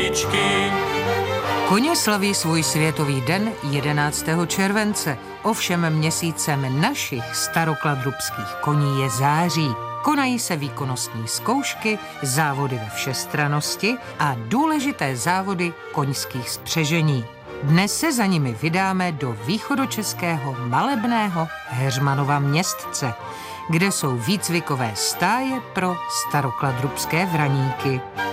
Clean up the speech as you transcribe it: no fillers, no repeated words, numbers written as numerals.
Koně slaví svůj světový den 11. července. Ovšem měsícem našich starokladrubských koní je září. Konají se výkonnostní zkoušky, závody ve všestrannosti a důležité závody koňských spřežení. Dnes se za nimi vydáme do východočeského malebného Heřmanova Městce, kde jsou výcvikové stáje pro starokladrubské vraníky.